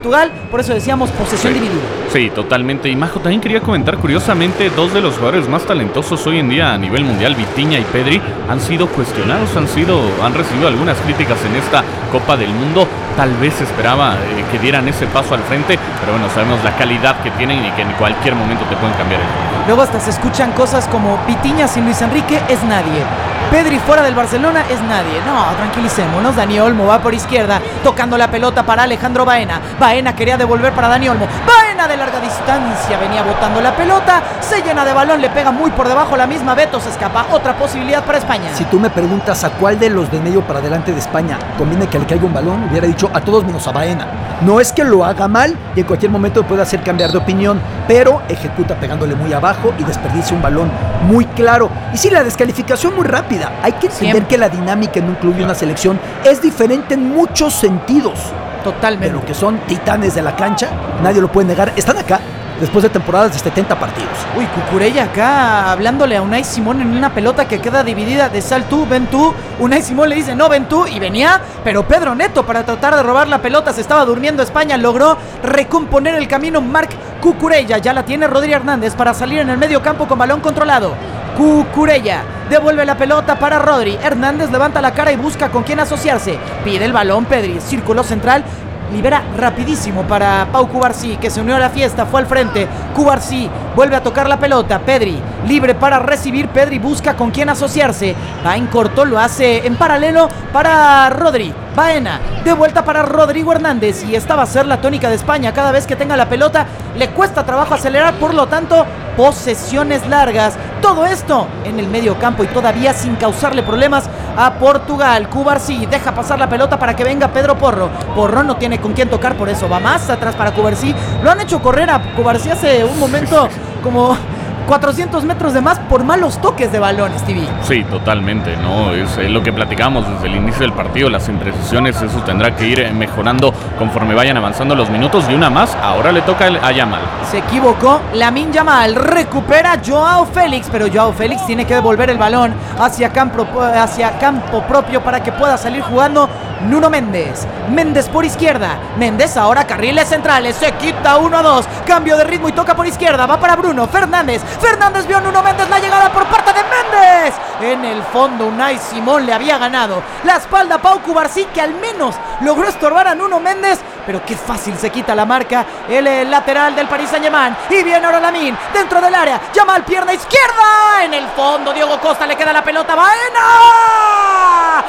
Portugal, por eso decíamos posesión dividida. Sí, totalmente. Y Majo, también quería comentar, curiosamente, dos de los jugadores más talentosos hoy en día a nivel mundial, Vitinha y Pedri, han sido cuestionados, han recibido algunas críticas en esta Copa del Mundo. Tal vez se esperaba que dieran ese paso al frente, pero bueno, sabemos la calidad que tienen y que en cualquier momento te pueden cambiar el juego. Luego hasta se escuchan cosas como Vitinha sin Luis Enrique es nadie. Pedri fuera del Barcelona es nadie. No, tranquilicémonos. Dani Olmo va por izquierda, tocando la pelota para Alejandro Baena. Baena quería devolver para Dani Olmo. Baena de larga distancia venía botando la pelota, se llena de balón, le pega muy por debajo la misma. Beto se escapa. Otra posibilidad para España. Si tú me preguntas a cuál de los de medio para adelante de España conviene que le caiga un balón, hubiera dicho a todos menos a Baena. No es que lo haga mal y en cualquier momento puede hacer cambiar de opinión, pero ejecuta pegándole muy abajo y desperdicia un balón muy claro. Y sí, la descalificación muy rápida. Hay que entender que la dinámica en un club y una selección es diferente en muchos sentidos. Totalmente. Pero que son titanes de la cancha, nadie lo puede negar. Están acá después de temporadas de 70 partidos. Uy, Cucurella acá hablándole a Unai Simón en una pelota que queda dividida de sal tú, ven tú. Unai Simón le dice no, ven tú, y venía, pero Pedro Neto para tratar de robar la pelota, se estaba durmiendo España, logró recomponer el camino Marc Cucurella, ya la tiene Rodri Hernández para salir en el medio campo con balón controlado. Cucurella devuelve la pelota para Rodri. Hernández levanta la cara y busca con quién asociarse. Pide el balón Pedri, círculo central. Libera rapidísimo para Pau Cubarsí, que se unió a la fiesta, fue al frente. Cubarsí vuelve a tocar la pelota. Pedri, libre para recibir. Pedri busca con quién asociarse. Va en corto, lo hace en paralelo para Rodri. Baena, de vuelta para Rodrigo Hernández. Y esta va a ser la tónica de España. Cada vez que tenga la pelota, le cuesta trabajo acelerar. Por lo tanto, posesiones largas. Todo esto en el medio campo y todavía sin causarle problemas a Portugal. Cubarsí deja pasar la pelota para que venga Pedro Porro. Porro no tiene con quién tocar, por eso va más atrás para Cubarsí. Lo han hecho correr a Cubarsí hace un momento como 400 metros de más por malos toques de balón, Stevie. Sí, totalmente, ¿no? Es lo que platicábamos desde el inicio del partido, las imprecisiones, eso tendrá que ir mejorando conforme vayan avanzando los minutos. Y una más, ahora le toca a Yamal. Se equivocó Lamine Yamal, recupera Joao Félix, pero Joao Félix tiene que devolver el balón hacia campo propio para que pueda salir jugando Nuno Méndez. Méndez por izquierda, Méndez ahora carriles centrales, se quita 1-2, cambio de ritmo y toca por izquierda, va para Bruno Fernández. Fernández vio a Nuno Méndez, la llegada por parte de Méndez. En el fondo Unai Simón le había ganado la espalda a Pau Cubarsí, que al menos logró estorbar a Nuno Méndez, pero qué fácil se quita la marca el lateral del Paris Saint-Germain. Y viene ahora Lamine dentro del área, Yamal pierna izquierda, en el fondo Diogo Costa le queda la pelota, Baena,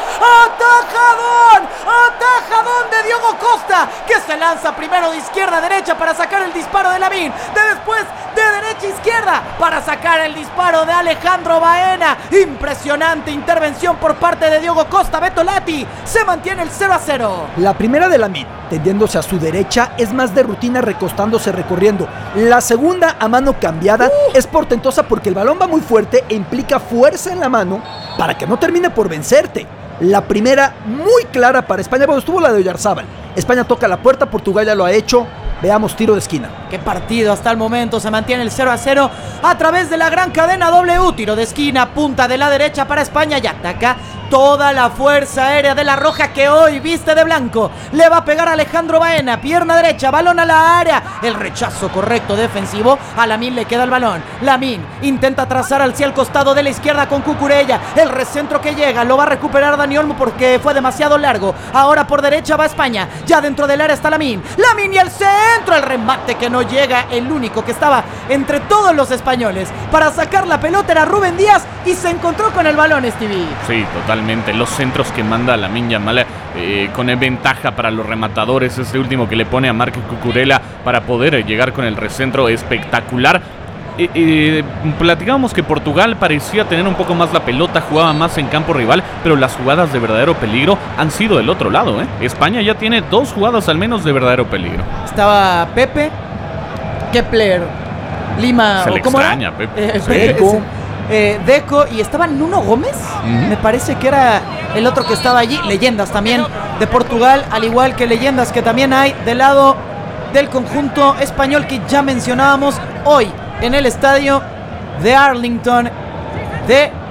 atajadón de Diogo Costa, que se lanza primero de izquierda a derecha para sacar el disparo de Lamine, después de derecha a izquierda para sacar el disparo de Alejandro Baena. Impresionante intervención por parte de Diogo Costa. Beto Lati, se mantiene el 0-0. La primera de Lamine, tendiéndose a su derecha, es más de rutina, recostándose, recorriendo. La segunda, a mano cambiada, es portentosa porque el balón va muy fuerte e implica fuerza en la mano para que no termine por vencerte. La primera, muy clara para España. Bueno, estuvo la de Oyarzábal. España toca la puerta, Portugal ya lo ha hecho. Veamos, tiro de esquina. Qué partido hasta el momento, se mantiene el 0-0 a través de la gran cadena W. Tiro de esquina, punta de la derecha para España y ataca toda la fuerza aérea de la Roja, que hoy viste de blanco. Le va a pegar a Alejandro Baena, pierna derecha, balón a la área. El rechazo correcto defensivo, a Lamine le queda el balón. Lamine intenta trazar hacia el costado de la izquierda con Cucurella. El recentro que llega, lo va a recuperar Dani Olmo porque fue demasiado largo. Ahora por derecha va España, ya dentro del área está Lamine. Lamine y el centro, el remate que no llega. El único que estaba entre todos los españoles para sacar la pelota era Rubén Díaz y se encontró con el balón, Stevie. Sí, totalmente. Los centros que manda Lamine Yamal con ventaja para los rematadores. Este último que le pone a Marc Cucurella para poder llegar con el recentro espectacular. Platicábamos que Portugal parecía tener un poco más la pelota, jugaba más en campo rival, pero las jugadas de verdadero peligro han sido del otro lado, ¿eh? España ya tiene 2 jugadas al menos de verdadero peligro. Estaba Pepe, Kepler, Lima, se le ¿cómo extraña, era? Pepe. Deco, y estaba Nuno Gómez, me parece que era el otro que estaba allí. Leyendas también de Portugal, al igual que leyendas que también hay del lado del conjunto español que ya mencionábamos hoy en el estadio de Arlington de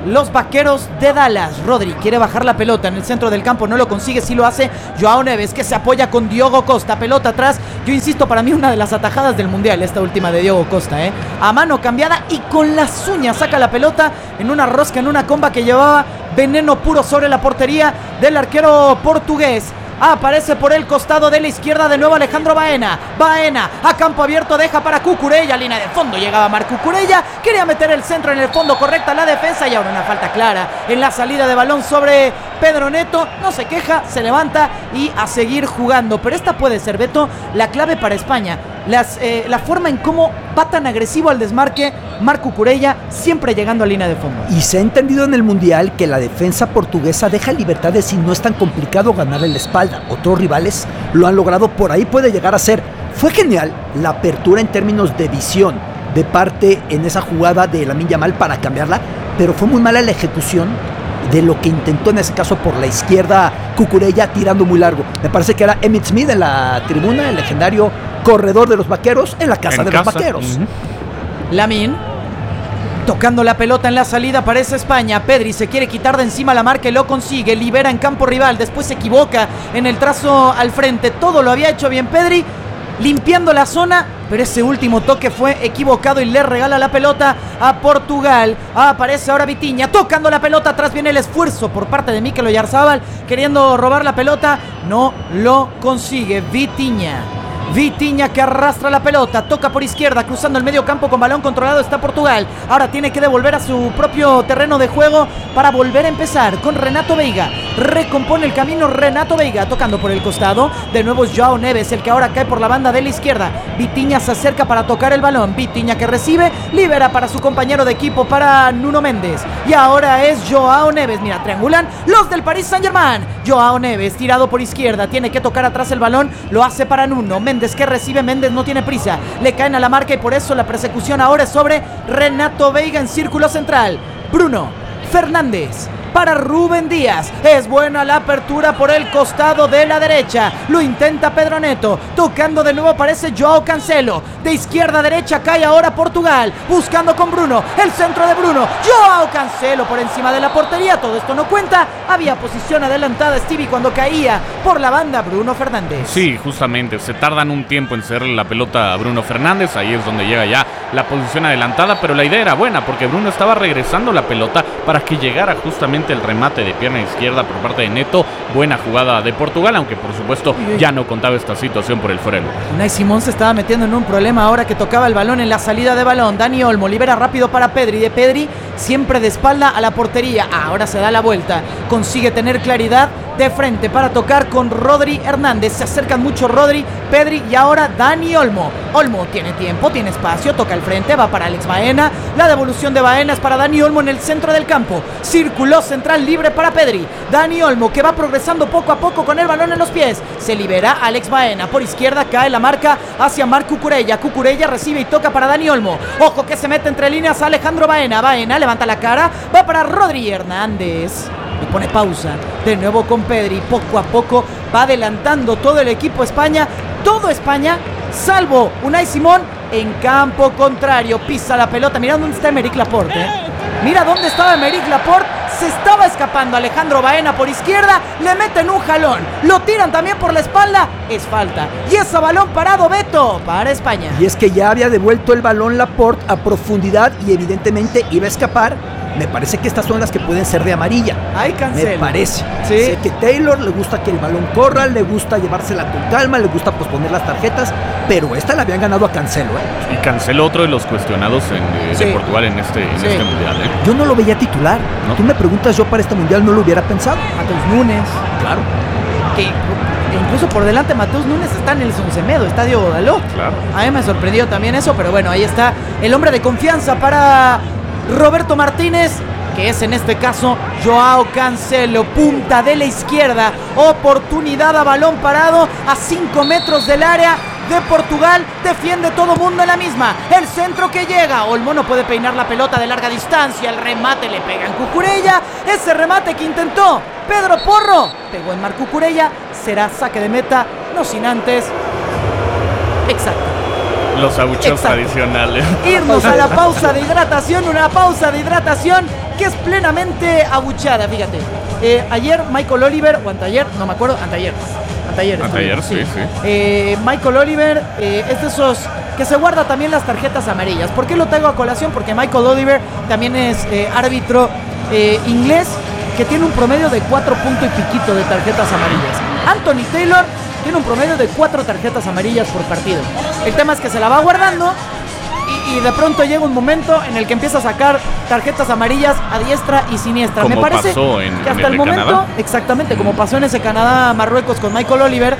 los Vaqueros de Dallas. Rodri quiere bajar la pelota en el centro del campo, no lo consigue, sí lo hace Joao Neves, que se apoya con Diogo Costa, pelota atrás. Yo insisto, para mí una de las atajadas del mundial, esta última de Diogo Costa, a mano cambiada y con las uñas saca la pelota en una rosca, en una comba que llevaba veneno puro sobre la portería del arquero portugués. Aparece por el costado de la izquierda de nuevo Alejandro Baena. Baena a campo abierto, deja para Cucurella, línea de fondo, llegaba Marc Cucurella, quería meter el centro en el fondo, correcta la defensa y ahora una falta clara en la salida de balón sobre Pedro Neto. No se queja, se levanta y a seguir jugando. Pero esta puede ser, Beto, la clave para España. La forma en cómo va tan agresivo al desmarque Marc Cucurella, siempre llegando a línea de fondo. Y se ha entendido en el Mundial que la defensa portuguesa deja libertades y no es tan complicado ganarle la espalda. Otros rivales lo han logrado, por ahí puede llegar a ser. Fue genial la apertura en términos de visión de parte en esa jugada de Lamine Yamal para cambiarla, pero fue muy mala la ejecución de lo que intentó en ese caso por la izquierda Cucurella tirando muy largo. Me parece que era Emmitt Smith en la tribuna, el legendario corredor de los Vaqueros, en la casa de los Vaqueros. Lamine tocando la pelota en la salida, aparece España. Pedri se quiere quitar de encima la marca y lo consigue, libera en campo rival, después se equivoca en el trazo al frente. Todo lo había hecho bien Pedri, limpiando la zona, pero ese último toque fue equivocado y le regala la pelota a Portugal. Aparece ahora Vitinha tocando la pelota, atrás viene el esfuerzo por parte de Mikel Oyarzabal queriendo robar la pelota, no lo consigue. Vitinha que arrastra la pelota, toca por izquierda, cruzando el medio campo con balón controlado está Portugal. Ahora tiene que devolver a su propio terreno de juego para volver a empezar con Renato Veiga. Recompone el camino Renato Veiga, tocando por el costado. De nuevo es Joao Neves el que ahora cae por la banda de la izquierda. Vitinha se acerca para tocar el balón. Vitinha que recibe, libera para su compañero de equipo, para Nuno Méndez. Y ahora es Joao Neves. Mira, triangulan los del Paris Saint-Germain. Joao Neves tirado por izquierda, tiene que tocar atrás el balón, lo hace para Nuno Méndez que recibe. Méndez no tiene prisa, le caen a la marca y por eso la persecución ahora es sobre Renato Veiga en círculo central. Bruno Fernández para Rúben Díaz, es buena la apertura por el costado de la derecha, lo intenta Pedro Neto, tocando de nuevo aparece Joao Cancelo, de izquierda a derecha cae ahora Portugal, buscando con Bruno, el centro de Bruno, Joao Cancelo por encima de la portería, todo esto no cuenta, había posición adelantada Stevie cuando caía por la banda Bruno Fernández. Sí, justamente, se tardan un tiempo en cederle la pelota a Bruno Fernández, ahí es donde llega ya la posición adelantada, pero la idea era buena porque Bruno estaba regresando la pelota para que llegara justamente el remate de pierna izquierda por parte de Neto. Buena jugada de Portugal, aunque por supuesto ya no contaba esta situación por el fuera de lugar. Unai Simón se estaba metiendo en un problema ahora que tocaba el balón en la salida de balón. Dani Olmo libera rápido para Pedri, de Pedri siempre de espalda a la portería. Ahora se da la vuelta, consigue tener claridad de frente para tocar con Rodri Hernández. Se acercan mucho Rodri, Pedri y ahora Dani Olmo. Olmo tiene tiempo, tiene espacio, toca al frente, va para Alex Baena. La devolución de Baena es para Dani Olmo en el centro del campo. Círculo central libre para Pedri. Dani Olmo que va progresando poco a poco con el balón en los pies. Se libera Alex Baena. Por izquierda cae la marca hacia Marc Cucurella. Cucurella recibe y toca para Dani Olmo. Ojo que se mete entre líneas Alejandro Baena. Baena levanta la cara, va para Rodri Hernández. Y pone pausa, de nuevo con Pedri, poco a poco va adelantando todo el equipo España, todo España, salvo Unai Simón en campo contrario, pisa la pelota, mira dónde está Aymeric Laporte, mira dónde estaba Aymeric Laporte, se estaba escapando Alejandro Baena por izquierda, le meten un jalón, lo tiran también por la espalda, es falta, y ese balón parado, Beto, para España. Y es que ya había devuelto el balón Laporte a profundidad y evidentemente iba a escapar. Me parece que estas son las que pueden ser de amarilla. Ay, Cancelo. Me parece. Sí. Sé que Taylor le gusta que el balón corra, le gusta llevársela con calma, le gusta posponer las tarjetas, pero esta la habían ganado a Cancelo, Y Cancelo, otro de los cuestionados de Portugal en este mundial, Yo no lo veía titular. ¿No? Tú me preguntas, yo para este mundial no lo hubiera pensado. Mateus Nunes. Claro. Que incluso por delante Mateus Nunes está en el Semedo, está Diogo Dalot. Claro. A mí me sorprendió también eso, pero bueno, ahí está el hombre de confianza para Roberto Martínez, que es en este caso Joao Cancelo, punta de la izquierda, oportunidad a balón parado a 5 metros del área de Portugal, defiende todo mundo en la misma, el centro que llega, Olmo no puede peinar la pelota de larga distancia, el remate le pega en Cucurella, ese remate que intentó Pedro Porro, pegó en Marc Cucurella, será saque de meta, no sin antes, exacto. Los abucheos tradicionales. Irnos a la pausa de hidratación, una pausa de hidratación que es plenamente abucheada, fíjate. Ayer Michael Oliver, o anteayer, no me acuerdo, anteayer, sí. Michael Oliver es de esos que se guarda también las tarjetas amarillas. ¿Por qué lo traigo a colación? Porque Michael Oliver también es árbitro inglés que tiene un promedio de 4 puntos y piquito de tarjetas amarillas. Anthony Taylor tiene un promedio de 4 tarjetas amarillas por partido. El tema es que se la va guardando y de pronto llega un momento en el que empieza a sacar tarjetas amarillas a diestra y siniestra. Como me parece pasó que hasta el momento, Canadá. exactamente, como pasó en ese Canadá-Marruecos con Michael Oliver,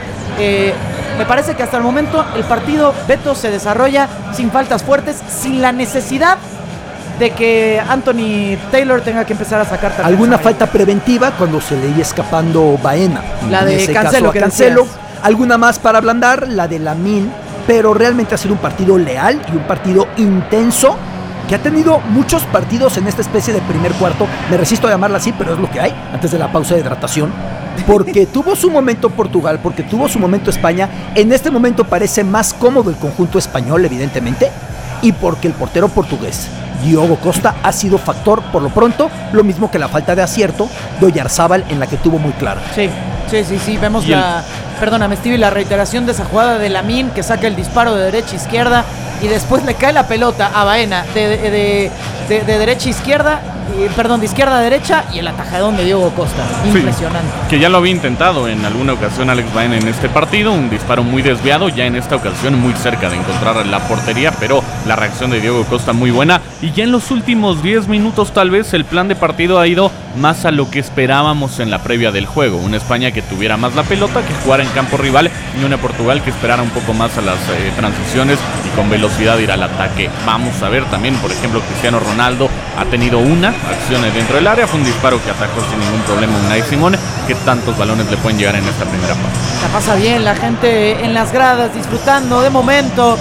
me parece que hasta el momento el partido, Beto, se desarrolla sin faltas fuertes, sin la necesidad de que Anthony Taylor tenga que empezar a sacar tarjetas Alguna amarillas. falta preventiva cuando se le iba escapando Baena. La de En ese Cancelo, caso, que a Cancelo. decías. Alguna más para ablandar, la de Lamine, pero realmente ha sido un partido leal y un partido intenso que ha tenido muchos partidos en esta especie de primer cuarto. Me resisto a llamarla así, pero es lo que hay antes de la pausa de hidratación. Porque tuvo su momento Portugal, porque tuvo su momento España. En este momento parece más cómodo el conjunto español, evidentemente, y porque el portero portugués, Diogo Costa, ha sido factor por lo pronto, lo mismo que la falta de acierto de Oyarzábal, en la que tuvo muy clara. Sí. Vemos perdóname, Stevie, la reiteración de esa jugada de Lamine que saca el disparo de derecha a izquierda y después le cae la pelota a Baena de derecha a izquierda, de izquierda a derecha, y el atajadón de Diogo Costa. Impresionante. Sí, que ya lo había intentado en alguna ocasión Alex Baena en este partido, un disparo muy desviado, ya en esta ocasión muy cerca de encontrar la portería, pero la reacción de Diogo Costa muy buena, y ya en los últimos 10 minutos tal vez el plan de partido ha ido más a lo que esperábamos en la previa del juego, una España que tuviera más la pelota, que jugara en campo rival, y una Portugal que esperara un poco más a las transiciones y con velocidad ir al ataque. Vamos a ver también, por ejemplo, Cristiano Ronaldo ha tenido una acción dentro del área, fue un disparo que atacó sin ningún problema Unai Simón. ¿Qué tantos balones le pueden llegar en esta primera parte? La pasa bien la gente en las gradas, disfrutando de momento,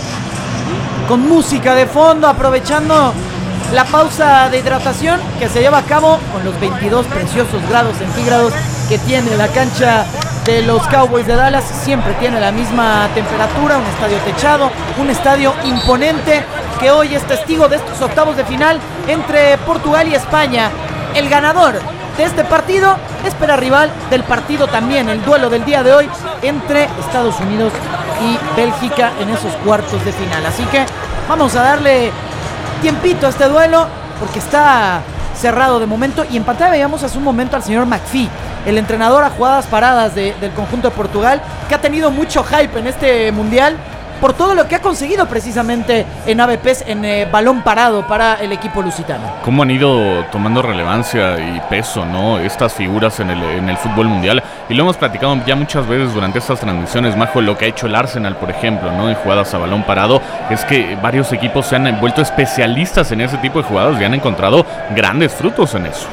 con música de fondo, aprovechando la pausa de hidratación que se lleva a cabo con los 22 preciosos grados centígrados que tiene la cancha de los Cowboys de Dallas. Siempre tiene la misma temperatura, un estadio techado, un estadio imponente que hoy es testigo de estos octavos de final entre Portugal y España. El ganador de este partido espera rival del partido también, el duelo del día de hoy entre Estados Unidos y Bélgica en esos cuartos de final. Así que vamos a darle tiempito a este duelo porque está cerrado de momento. Y en pantalla veíamos hace un momento al señor McPhee, el entrenador a jugadas paradas del conjunto de Portugal, que ha tenido mucho hype en este mundial por todo lo que ha conseguido precisamente en AVPs, en balón parado para el equipo lusitano. Cómo han ido tomando relevancia y peso, ¿no?, estas figuras en el fútbol mundial, y lo hemos platicado ya muchas veces durante estas transmisiones, Majo. Lo que ha hecho el Arsenal, por ejemplo, ¿no?, en jugadas a balón parado, es que varios equipos se han vuelto especialistas en ese tipo de jugadas y han encontrado grandes frutos en eso.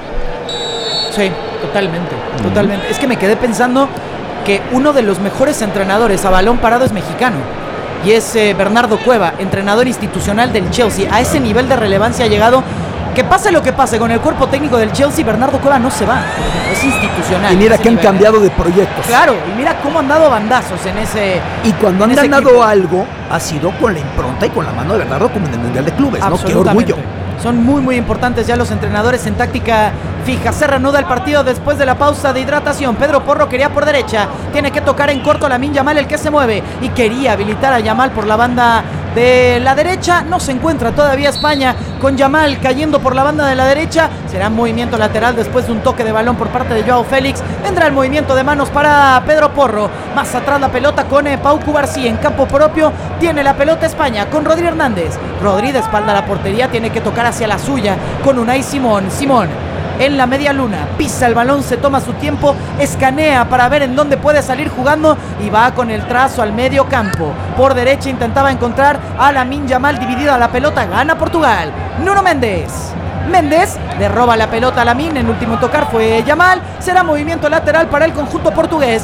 Sí, totalmente. Es que me quedé pensando que uno de los mejores entrenadores a balón parado es mexicano. Y es Bernardo Cueva, entrenador institucional del Chelsea. A ese nivel de relevancia ha llegado que pase lo que pase con el cuerpo técnico del Chelsea, Bernardo Cueva no se va. Es institucional. Y mira que han cambiado de proyectos. Claro, y mira cómo han dado bandazos en ese. Y cuando han ganado equipo, algo, ha sido con la impronta y con la mano de Bernardo, como en el Mundial de Clubes, ¿no? Qué orgullo. Son muy importantes ya los entrenadores en táctica fija. Se reanuda el partido después de la pausa de hidratación. Pedro Porro quería por derecha, tiene que tocar en corto a Lamine Yamal, el que se mueve, y quería habilitar a Yamal por la banda de la derecha. No se encuentra todavía España con Yamal cayendo por la banda de la derecha. Será movimiento lateral después de un toque de balón por parte de Joao Félix. Vendrá el movimiento de manos para Pedro Porro. Más atrás la pelota con Pau Cubarsí en campo propio. Tiene la pelota España con Rodri Hernández. Rodri de espalda a la portería, tiene que tocar hacia la suya con Unai Simón. Simón en la media luna, pisa el balón, se toma su tiempo, escanea para ver en dónde puede salir jugando y va con el trazo al medio campo. Por derecha intentaba encontrar a Lamine Yamal, dividida la pelota, gana Portugal. Nuno Méndez le roba la pelota a Lamine, en último tocar fue Yamal. Será movimiento lateral para el conjunto portugués.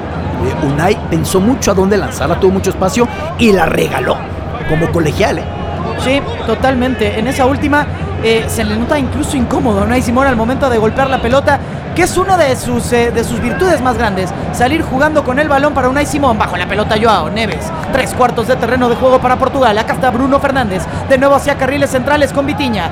Unai pensó mucho a dónde lanzarla, tuvo mucho espacio y la regaló como colegial, Sí, totalmente. En esa última se le nota incluso incómodo a Unai Simón al momento de golpear la pelota. que es una de sus virtudes más grandes, salir jugando con el balón para Unai Simón. Bajo la pelota Joao Neves, 3/4 de terreno de juego para Portugal. Acá está Bruno Fernández, de nuevo hacia carriles centrales con Vitinha,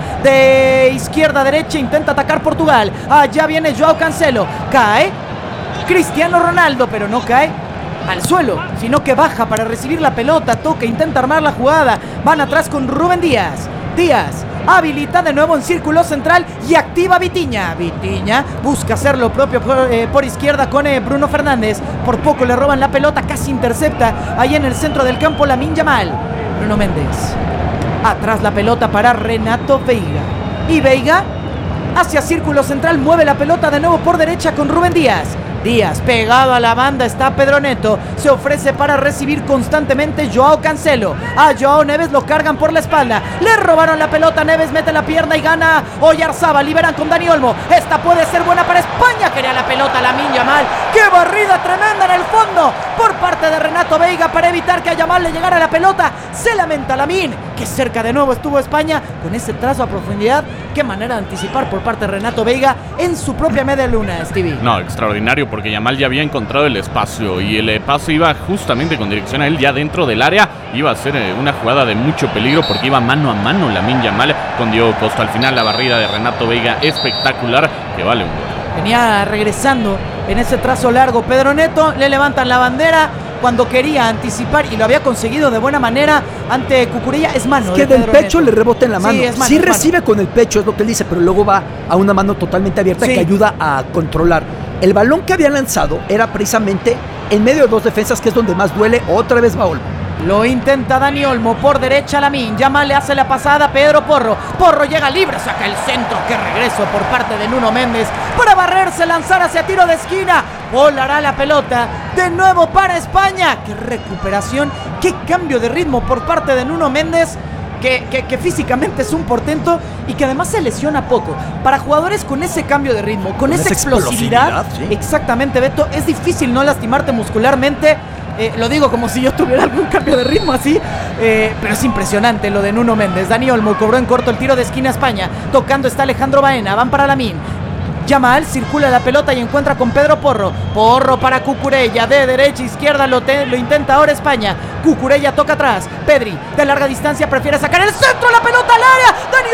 de izquierda a derecha intenta atacar Portugal. Allá viene Joao Cancelo, cae Cristiano Ronaldo, pero no cae al suelo, sino que baja para recibir la pelota, toca, intenta armar la jugada. Van atrás con Rúben Díaz. Díaz habilita de nuevo en círculo central y activa Vitinha. Vitinha busca hacer lo propio por izquierda con Bruno Fernández. Por poco le roban la pelota, casi intercepta ahí en el centro del campo Lamine Yamal. Bruno Méndez. Atrás la pelota para Renato Veiga. Y Veiga hacia círculo central, mueve la pelota de nuevo por derecha con Rúben Díaz. Díaz, pegado a la banda está Pedro Neto. Se ofrece para recibir constantemente Joao Cancelo. A Joao Neves lo cargan por la espalda. Le robaron la pelota. Neves mete la pierna y gana Oyarzabal. Liberan con Dani Olmo. Esta puede ser buena para España. Quería la pelota Lamine Yamal. ¡Qué barrida tremenda en el fondo! Por parte de Renato Veiga para evitar que a Yamal le llegara la pelota. Se lamenta Lamine. Que cerca de nuevo estuvo España con ese trazo a profundidad. Qué manera de anticipar por parte de Renato Veiga en su propia media luna, Stevie. No, extraordinario, porque Yamal ya había encontrado el espacio y el pase iba justamente con dirección a él ya dentro del área. Iba a ser una jugada de mucho peligro porque iba mano a mano Lamine Yamal con Diogo Costa. Al final la barrida de Renato Veiga espectacular, que vale un gol. Venía regresando en ese trazo largo Pedro Neto, le levantan la bandera cuando quería anticipar y lo había conseguido de buena manera ante Cucurella. Es mano. Es que del pecho le rebota en la mano. Sí, es mano, sí es recibe mano. con el pecho, es lo que él dice, pero luego va a una mano totalmente abierta que ayuda a controlar. El balón que había lanzado era precisamente en medio de dos defensas, que es donde más duele. Otra vez va Olmo. Lo intenta Dani Olmo por derecha Lamine. Yamal le hace la pasada a Pedro Porro. Porro llega libre, saca el centro. Qué regreso por parte de Nuno Méndez para barrerse, lanzar hacia tiro de esquina. Volará la pelota de nuevo para España. Qué recuperación, qué cambio de ritmo por parte de Nuno Méndez. Que físicamente es un portento y que además se lesiona poco. Para jugadores con ese cambio de ritmo, con esa explosividad, ¿sí? Exactamente, Beto, es difícil no lastimarte muscularmente. Lo digo como si yo tuviera algún cambio de ritmo así, pero es impresionante lo de Nuno Méndez. Dani Olmo cobró en corto el tiro de esquina a España. Tocando está Alejandro Baena, van para Lamine. Yamal circula la pelota y encuentra con Pedro Porro. Porro para Cucurella, de derecha a izquierda lo intenta ahora España. Cucurella toca atrás. Pedri, de larga distancia, prefiere sacar el centro, la pelota al área. ¡Dani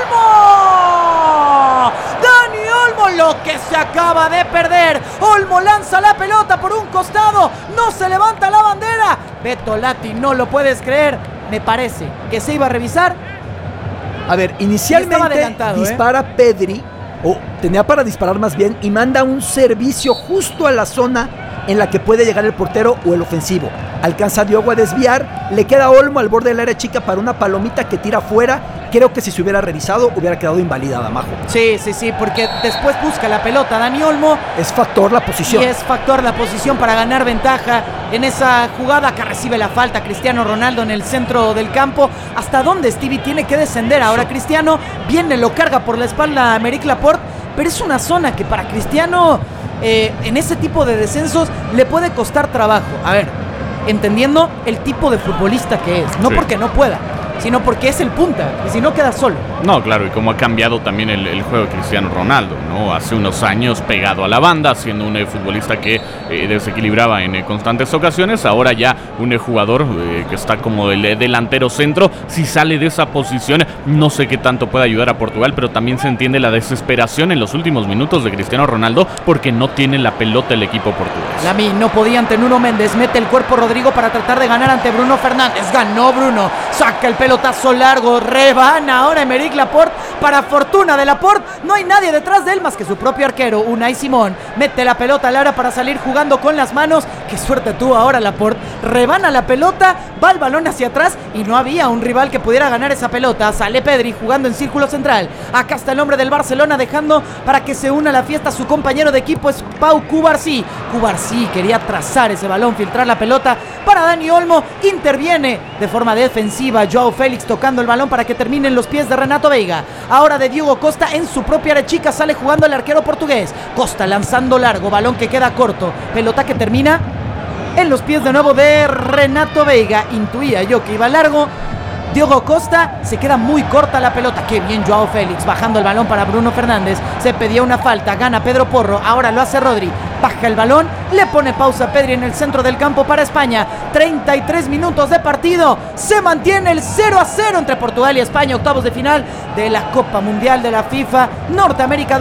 Olmo! ¡Dani Olmo! Lo que se acaba de perder. Olmo lanza la pelota por un costado. No se levanta la bandera. Beto Lati, no lo puedes creer. Me parece que se iba a revisar. A ver, inicialmente dispara Pedri, o tenía para disparar más bien, y manda un servicio justo a la zona en la que puede llegar el portero o el ofensivo. Alcanza a Diogo a desviar, le queda Olmo al borde del área chica para una palomita que tira fuera. Creo que si se hubiera revisado hubiera quedado invalidada, Majo. Sí, porque después busca la pelota Dani Olmo. Es factor la posición. Y es factor la posición para ganar ventaja en esa jugada que recibe la falta Cristiano Ronaldo en el centro del campo. ¿Hasta dónde Stevie tiene que descender ahora Cristiano? Viene, lo carga por la espalda a Aymeric Laporte, pero es una zona que para Cristiano en ese tipo de descensos le puede costar trabajo. A ver, entendiendo el tipo de futbolista que es, no porque no pueda, sino porque es el punta, y si no queda solo. No, claro, y cómo ha cambiado también el juego de Cristiano Ronaldo, ¿no? Hace unos años pegado a la banda, siendo un futbolista que desequilibraba en constantes ocasiones. Ahora ya un jugador que está como el delantero centro. Si sale de esa posición, no sé qué tanto puede ayudar a Portugal, pero también se entiende la desesperación en los últimos minutos de Cristiano Ronaldo porque no tiene la pelota el equipo portugués. Lamine no podía ante Nuno Méndez, mete el cuerpo Rodrigo para tratar de ganar ante Bruno Fernández. Ganó Bruno, saca el pelotazo largo, rebana ahora Aymeric Laporte. Para fortuna de Laporte, no hay nadie detrás de él más que su propio arquero, Unai Simón. Mete la pelota al área para salir jugando con las manos. Qué suerte tuvo ahora Laporte. Rebana la pelota, va el balón hacia atrás y no había un rival que pudiera ganar esa pelota. Sale Pedri jugando en círculo central. Acá está el hombre del Barcelona dejando para que se una a la fiesta su compañero de equipo, es Pau Cubarsí. Cubarsí quería trazar ese balón, filtrar la pelota para Dani Olmo. Interviene de forma defensiva Joao Félix tocando el balón para que termine en los pies de Renato Veiga. Ahora de Diogo Costa en su propia área chica, sale jugando el arquero portugués. Costa lanzando largo, balón que queda corto, pelota que termina en los pies de nuevo de Renato Veiga. Intuía yo que iba largo, Diogo Costa, se queda muy corta la pelota. Qué bien Joao Félix, bajando el balón para Bruno Fernández. Se pedía una falta, gana Pedro Porro, ahora lo hace Rodri. Baja el balón, le pone pausa a Pedri en el centro del campo para España. 33 minutos de partido, se mantiene el 0-0 entre Portugal y España, octavos de final de la Copa Mundial de la FIFA Norteamérica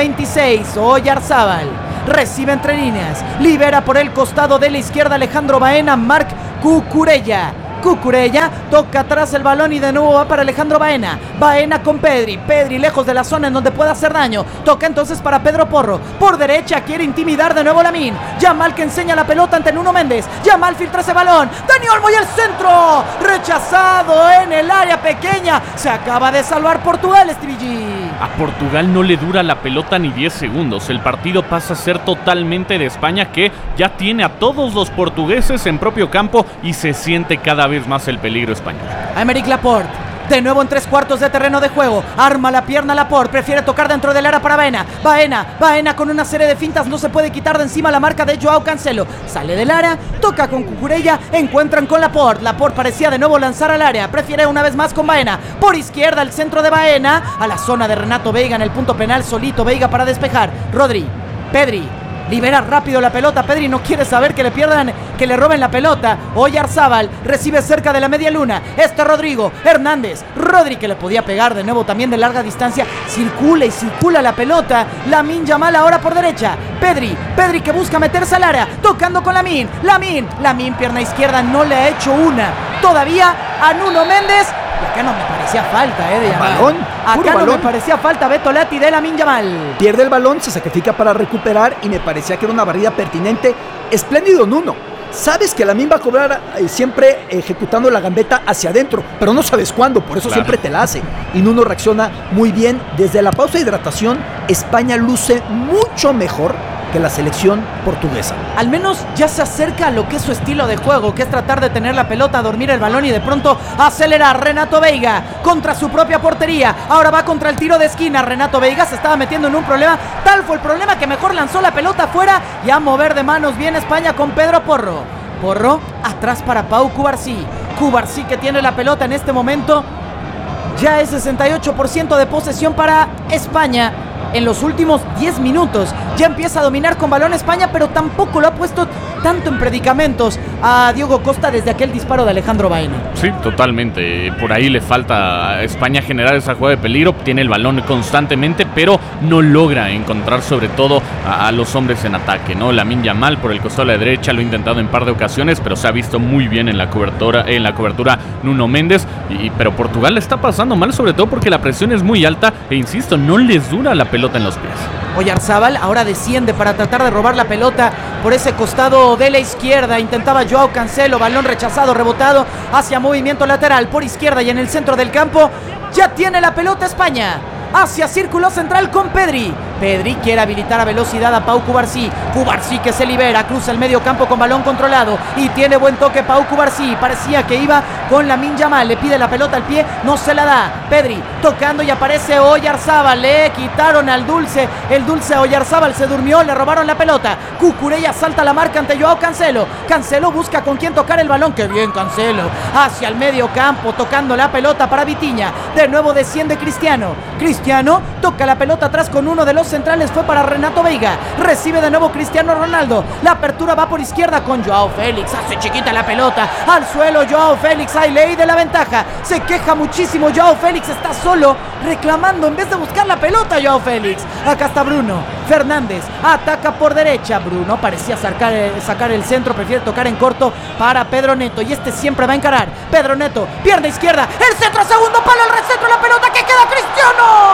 2026. Oyarzábal recibe entre líneas, libera por el costado de la izquierda Alejandro Baena, Marc Cucurella. Cucurella toca atrás el balón y de nuevo va para Alejandro Baena. Baena con Pedri. Pedri lejos de la zona en donde puede hacer daño. Toca entonces para Pedro Porro. Por derecha quiere intimidar de nuevo Lamine. Yamal que enseña la pelota ante Nuno Méndez. Yamal filtra ese balón. Dani Olmo y el centro. Rechazado en el área pequeña. Se acaba de salvar Portugal, Stevie G. A Portugal no le dura la pelota ni 10 segundos. El partido pasa a ser totalmente de España, que ya tiene a todos los portugueses en propio campo y se siente cada vez más el peligro español. Aymeric Laporte, de nuevo en 3/4 de terreno de juego, arma la pierna Laporte, prefiere tocar dentro del área para Baena. Baena con una serie de fintas, no se puede quitar de encima la marca de Joao Cancelo. Sale del área, toca con Cucurella, encuentran con Laporte. Laporte parecía de nuevo lanzar al área, prefiere una vez más con Baena. Por izquierda el centro de Baena, a la zona de Renato Veiga en el punto penal, solito Veiga para despejar. Rodri, Pedri. Libera rápido la pelota, Pedri no quiere saber que le roben la pelota. Oyarzábal recibe cerca de la media luna. Rodrigo Hernández, Rodri que le podía pegar de nuevo también de larga distancia. Circula la pelota. Lamine Yamal ahora por derecha. Pedri que busca meterse al área, tocando con Lamine, pierna izquierda, no le ha hecho una todavía a Nuno Méndez. Y acá no me parecía falta, de Yamal. Balón, acá no balón. me parecía falta, Beto Lati de Lamine Yamal. Pierde el balón, se sacrifica para recuperar y me parecía que era una barrida pertinente. Espléndido Nuno. Sabes que Lamine va a cobrar siempre ejecutando la gambeta hacia adentro, pero no sabes cuándo, por eso siempre te la hace. Y Nuno reacciona muy bien. Desde la pausa de hidratación, España luce mucho mejor que la selección portuguesa. Al menos ya se acerca a lo que es su estilo de juego, que es tratar de tener la pelota, dormir el balón y de pronto acelerar. Renato Veiga contra su propia portería, ahora va contra el tiro de esquina. Renato Veiga se estaba metiendo en un problema, tal fue el problema que mejor lanzó la pelota afuera y a mover de manos bien España con Pedro Porro. Porro atrás para Pau Cubarsí que tiene la pelota en este momento. Ya es 68% de posesión para España. En los últimos 10 minutos ya empieza a dominar con balón España, pero tampoco lo ha puesto tanto en predicamentos a Diogo Costa desde aquel disparo de Alejandro Baena. Sí, totalmente. Por ahí le falta a España generar esa jugada de peligro. Tiene el balón constantemente, pero no logra encontrar sobre todo a los hombres en ataque, ¿no? Lamine Yamal por el costado de la derecha lo ha intentado en par de ocasiones, pero se ha visto muy bien en la cobertura Nuno Méndez. Pero Portugal le está pasando mal, sobre todo porque la presión es muy alta e insisto, no les dura la pelota en los pies. Oyarzábal ahora desciende para tratar de robar la pelota por ese costado de la izquierda. Intentaba Joao Cancelo, balón rechazado, rebotado hacia movimiento lateral por izquierda y en el centro del campo ya tiene la pelota España. Hacia círculo central con Pedri. Pedri quiere habilitar a velocidad a Pau Cubarsí que se libera, cruza el medio campo con balón controlado y tiene buen toque Pau Cubarsí. Parecía que iba con Lamine Yamal, le pide la pelota al pie, no se la da. Pedri tocando y aparece Oyarzábal, le quitaron al Dulce, el Dulce Oyarzábal se durmió, le robaron la pelota. Cucurella salta la marca ante Joao Cancelo. Cancelo busca con quién tocar el balón, que bien Cancelo, hacia el medio campo, tocando la pelota para Vitinha. De nuevo desciende Cristiano toca la pelota atrás con uno de los centrales, fue para Renato Veiga, recibe de nuevo Cristiano Ronaldo, la apertura va por izquierda con Joao Félix, hace chiquita la pelota, al suelo Joao Félix, hay ley de la ventaja, se queja muchísimo Joao Félix, está solo reclamando en vez de buscar la pelota Joao Félix. Acá está Bruno Fernández, ataca por derecha, Bruno parecía sacar el centro, prefiere tocar en corto para Pedro Neto y este siempre va a encarar. Pedro Neto, pierna izquierda, el centro, segundo palo, el recentro, la pelota que queda Cristiano.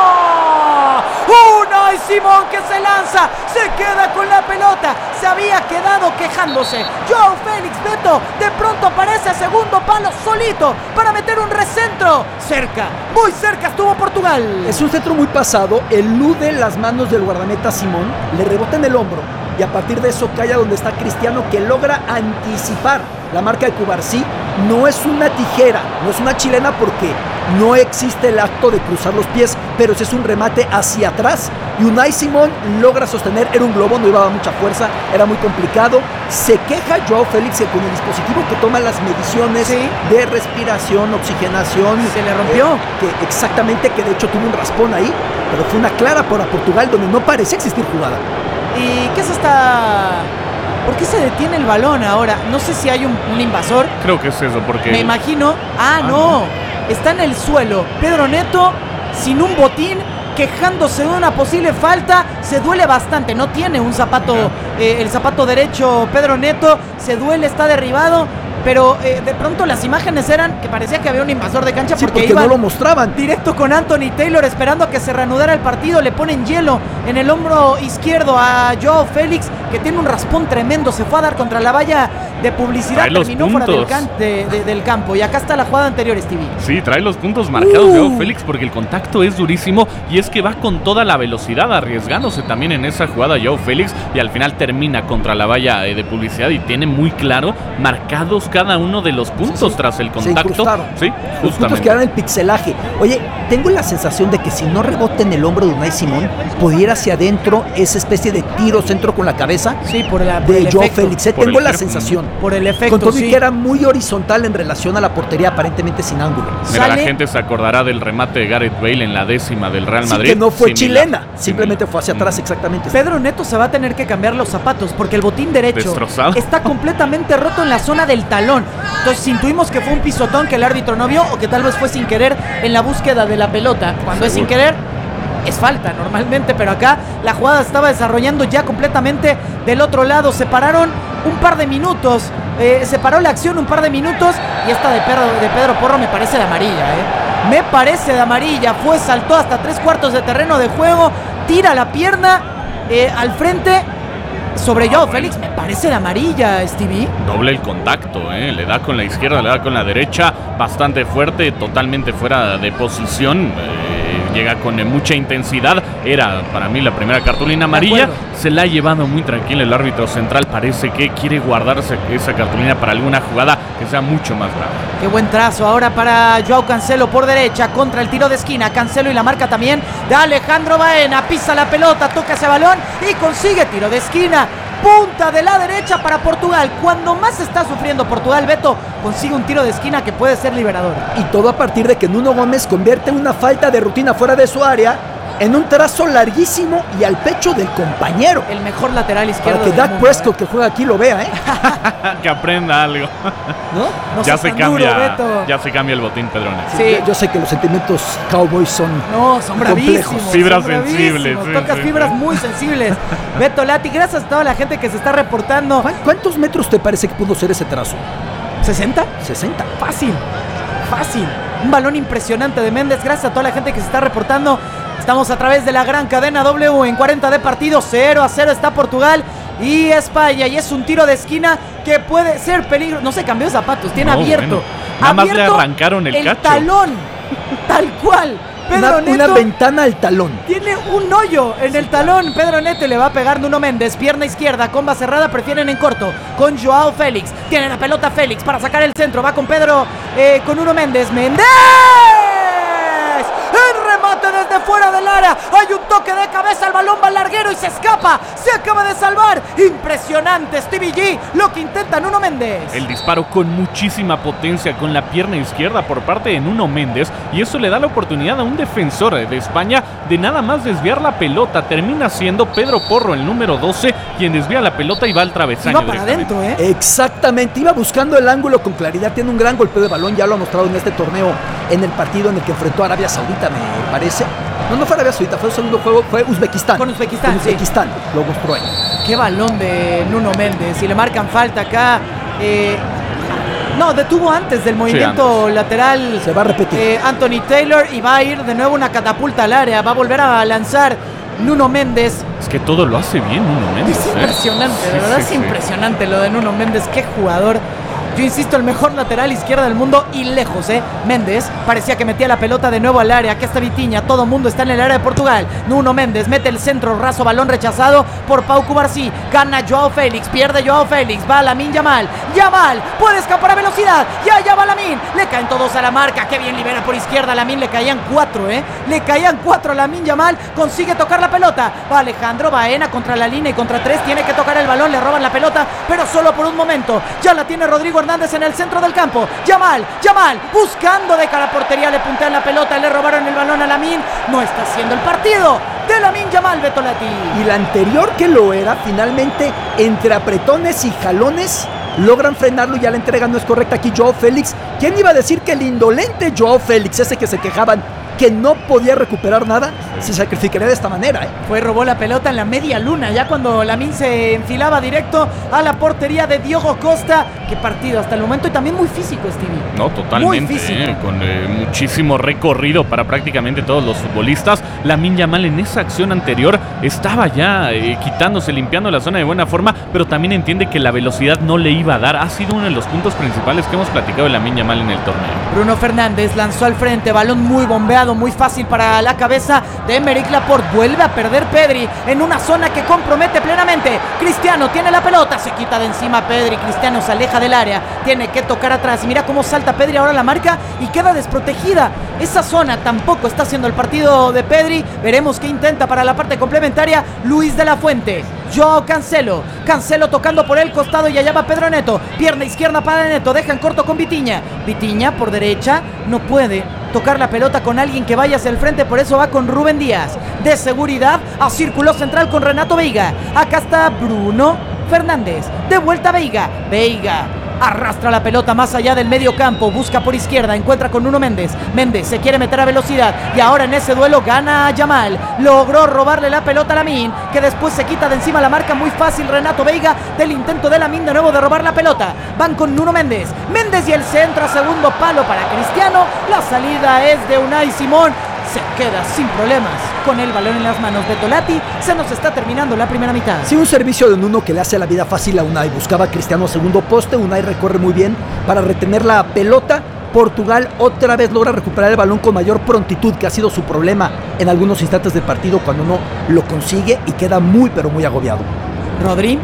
Unai Simón que se lanza, se queda con la pelota, se había quedado quejándose Joao Félix. Beto, de pronto aparece a segundo palo solito para meter un recentro. Cerca, muy cerca estuvo Portugal. Es un centro muy pasado, elude las manos del guardameta Simón, le rebota en el hombro y a partir de eso cae a donde está Cristiano, que logra anticipar la marca de Cubarsí no es una tijera, no es una chilena porque no existe el acto de cruzar los pies, pero sí es un remate hacia atrás. Y Unai Simón logra sostener, era un globo, no llevaba mucha fuerza, era muy complicado. Se queja Joao Félix con el dispositivo que toma las mediciones de respiración, oxigenación. Se le rompió. Exactamente, que de hecho tuvo un raspón ahí, pero fue una clara para Portugal donde no parecía existir jugada. ¿Y qué es esta...? ¿Por qué se detiene el balón ahora? No sé si hay un invasor. Creo que es eso, porque... Me imagino... no. Está en el suelo. Pedro Neto, sin un botín, quejándose de una posible falta. Se duele bastante. No tiene un zapato, el zapato derecho Pedro Neto. Se duele, está derribado. Pero de pronto las imágenes eran que parecía que había un invasor de cancha, porque iban no lo mostraban. Directo con Anthony Taylor esperando a que se reanudara el partido. Le ponen hielo en el hombro izquierdo a Joao Félix, que tiene un raspón tremendo. Se fue a dar contra la valla de publicidad. Terminó fuera del campo. Y acá está la jugada anterior, Stevie. Sí, trae los puntos marcados Joao Félix porque el contacto es durísimo y es que va con toda la velocidad, arriesgándose también en esa jugada Joao Félix, y al final termina contra la valla de publicidad y tiene muy claro marcados cada uno de los puntos tras el contacto. Sí, los puntos quedaron en el pixelaje. Oye, tengo la sensación de que si no rebota en el hombro de Unai Simón, pudiera hacia adentro esa especie de tiro centro con la cabeza de Joao Félix. Tengo la sensación. Por el efecto, con todo y que era muy horizontal en relación a la portería, aparentemente sin ángulo. Mira, la gente se acordará del remate de Gareth Bale en la 10ª del Real Madrid. Que no fue chilena, simplemente fue hacia atrás, exactamente. Pedro Neto se va a tener que cambiar los zapatos porque el botín derecho está completamente roto en la zona del talón. Entonces intuimos que fue un pisotón que el árbitro no vio, o que tal vez fue sin querer en la búsqueda de la pelota. Cuando es sin querer, es falta normalmente, pero acá la jugada estaba desarrollando ya completamente del otro lado. Se pararon un par de minutos, se paró la acción un par de minutos, y esta de Pedro Porro me parece de amarilla, me parece de amarilla. Saltó hasta 3/4 de terreno de juego, tira la pierna al frente sobre Joao Félix, me parece de amarilla, Stevie. Doble el contacto, le da con la izquierda, le da con la derecha, bastante fuerte, totalmente fuera de posición. Llega con mucha intensidad. Era para mí la primera cartulina amarilla. Se la ha llevado muy tranquila el árbitro central. Parece que quiere guardarse esa cartulina para alguna jugada que sea mucho más grave. Qué buen trazo ahora para Joao Cancelo por derecha contra el tiro de esquina. Cancelo y la marca también de Alejandro Baena. Pisa la pelota, toca ese balón y consigue tiro de esquina. Punta de la derecha para Portugal. Cuando más está sufriendo Portugal, Beto consigue un tiro de esquina que puede ser liberador. Y todo a partir de que Nuno Gómez convierte una falta de rutina fuera de su área en un trazo larguísimo y al pecho del compañero. El mejor lateral izquierdo. Para que Dak Prescott, que juega aquí, lo vea, que aprenda algo. ¿No? Ya se cambia el botín, Pedro Neto. Sí. Yo sé que los sentimientos Cowboys son bravísimos. Fibras sensibles. Tocas fibras muy sensibles. Beto Lati, gracias a toda la gente que se está reportando. ¿Cuántos metros te parece que pudo ser ese trazo? ¿60? 60. Fácil. Un balón impresionante de Méndez. Gracias a toda la gente que se está reportando. Estamos a través de la gran cadena W en 40 de partido. 0-0 está Portugal y España. Y es un tiro de esquina que puede ser peligro. No se cambió de zapatos, tiene abierto. Nada más le arrancaron el cacho. Talón, tal cual. Pedro Neto una ventana al talón. Tiene un hoyo en el talón. Pedro Neto le va a pegar Nuno Méndez. Pierna izquierda, comba cerrada, prefieren en corto. Con Joao Félix. Tiene la pelota Félix para sacar el centro. Va con Pedro, con Nuno Méndez. ¡Méndez! El remate desde fuera del área. Hay un toque de cabeza. El balón va al larguero y se escapa. Se acaba de salvar. Impresionante, Stevie G, lo que intenta Nuno Méndez. El disparo con muchísima potencia con la pierna izquierda por parte de Nuno Méndez. Y eso le da la oportunidad a un defensor de España de nada más desviar la pelota. Termina siendo Pedro Porro, el número 12, quien desvía la pelota y va al travesaño. Iba para adentro, Exactamente, iba buscando el ángulo con claridad. Tiene un gran golpeo de balón. Ya lo ha mostrado en este torneo, en el partido en el que enfrentó a Arabia Saudita, me parece. No fue Arabia Saudita, fue el segundo juego, fue Uzbekistán. Con Uzbekistán, lo mostró ahí. Qué balón de Nuno Méndez. Y le marcan falta acá. No, detuvo antes del movimiento lateral. Se va a repetir. Anthony Taylor, y va a ir de nuevo una catapulta al área. Va a volver a lanzar Nuno Méndez. Es que todo lo hace bien Nuno Méndez. Es impresionante, de verdad es impresionante lo de Nuno Méndez. Qué jugador. Yo insisto, el mejor lateral izquierdo del mundo y lejos, Méndez parecía que metía la pelota de nuevo al área. Aquí está Vitinha, todo el mundo está en el área de Portugal. Nuno Méndez mete el centro, raso, balón rechazado por Pau Cubarsí. Gana Joao Félix, pierde Joao Félix, va Lamine Yamal. Yamal puede escapar a velocidad, ya va Lamine. Le caen todos a la marca, qué bien libera por izquierda Lamine, le caían 4, le caían 4 a Lamine Yamal. Consigue tocar la pelota, va Alejandro Baena contra la línea y contra 3, tiene que tocar el balón, le roban la pelota, pero solo por un momento. Ya la tiene Rodrigo Hernández en el centro del campo. Yamal, buscando de cara a portería, le puntean la pelota, le robaron el balón a Lamine. No está haciendo el partido de Lamine Yamal, Betolati. Y la anterior que lo era, finalmente, entre apretones y jalones, logran frenarlo y ya la entrega no es correcta aquí Joao Félix. ¿Quién iba a decir que el indolente Joao Félix, ese que se quejaban que no podía recuperar nada, se sacrificaría de esta manera? Robó la pelota en la media luna, ya cuando Lamine se enfilaba directo a la portería de Diogo Costa. Qué partido hasta el momento, y también muy físico, Stevie. No, totalmente, con muchísimo recorrido para prácticamente todos los futbolistas. Lamine Yamal en esa acción anterior estaba ya quitándose, limpiando la zona de buena forma, pero también entiende que la velocidad no le iba a dar. Ha sido uno de los puntos principales que hemos platicado de Lamine Yamal en el torneo. Bruno Fernández lanzó al frente, balón muy bombeado, muy fácil para la cabeza de Aymeric Laporte. Vuelve a perder Pedri en una zona que compromete plenamente. Cristiano tiene la pelota, se quita de encima Pedri. Cristiano se aleja del área, tiene que tocar atrás. Mira cómo salta Pedri ahora la marca y queda desprotegida. Esa zona tampoco está haciendo el partido de Pedri. Veremos qué intenta para la parte complementaria Luis de la Fuente. Joao Cancelo tocando por el costado y allá va Pedro Neto. Pierna izquierda para Neto, deja en corto con Vitinha. Vitinha por derecha, no puede tocar la pelota con alguien que vaya hacia el frente, por eso va con Rubén Díaz. De seguridad a círculo central con Renato Veiga. Acá está Bruno Fernández, de vuelta Veiga. Arrastra la pelota más allá del medio campo, busca por izquierda, encuentra con Nuno Méndez. Méndez se quiere meter a velocidad y ahora en ese duelo gana Yamal. Logró robarle la pelota a Lamine, que después se quita de encima la marca muy fácil Renato Veiga del intento de Lamine de nuevo de robar la pelota. Van con Nuno Méndez y el centro a segundo palo para Cristiano. La salida es de Unai Simón. Se queda sin problemas con el balón en las manos. Betolati, se nos está terminando la primera mitad. Sí, un servicio de Nuno que le hace la vida fácil a Unai. Buscaba a Cristiano a segundo poste. Unai recorre muy bien para retener la pelota. Portugal otra vez logra recuperar el balón con mayor prontitud, que ha sido su problema en algunos instantes del partido cuando no lo consigue y queda muy pero muy agobiado. Rodri